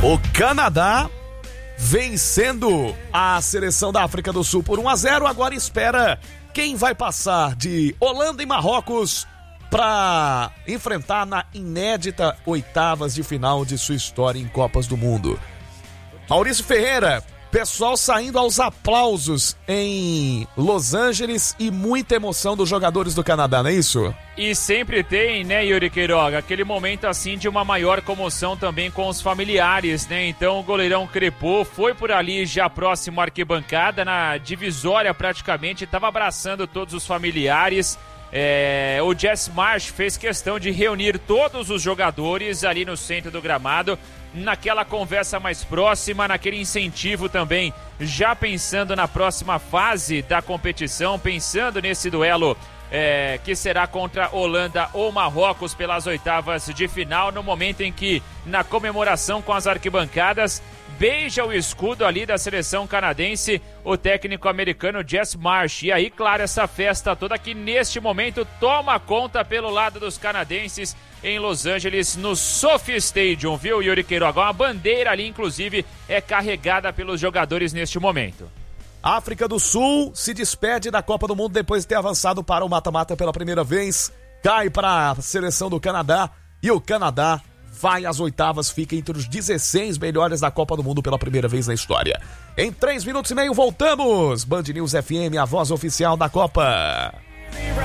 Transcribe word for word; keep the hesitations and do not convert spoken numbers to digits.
O Canadá vencendo a seleção da África do Sul por um a zero, agora espera quem vai passar de Holanda e Marrocos para enfrentar na inédita oitavas de final de sua história em Copas do Mundo. Maurício Ferreira, pessoal saindo aos aplausos em Los Angeles e muita emoção dos jogadores do Canadá, não é isso? E sempre tem, né, Yuri Queiroga, aquele momento assim de uma maior comoção também com os familiares, né? Então o goleirão Crepô foi por ali já próximo à arquibancada, na divisória praticamente, estava abraçando todos os familiares. É, o Jess Marsh fez questão de reunir todos os jogadores ali no centro do gramado, naquela conversa mais próxima, naquele incentivo também, já pensando na próxima fase da competição, pensando nesse duelo é, que será contra Holanda ou Marrocos pelas oitavas de final, no momento em que, na comemoração com as arquibancadas, beija o escudo ali da seleção canadense, o técnico americano Jess Marsh. E aí, claro, essa festa toda que neste momento toma conta pelo lado dos canadenses em Los Angeles, no SoFi Stadium, viu, Yuri Queiroga? Uma bandeira ali, inclusive, é carregada pelos jogadores neste momento. A África do Sul se despede da Copa do Mundo depois de ter avançado para o mata-mata pela primeira vez, cai para a seleção do Canadá e o Canadá vai às oitavas, fica entre os dezesseis melhores da Copa do Mundo pela primeira vez na história. Em três minutos e meio voltamos. Band News F M, a voz oficial da Copa.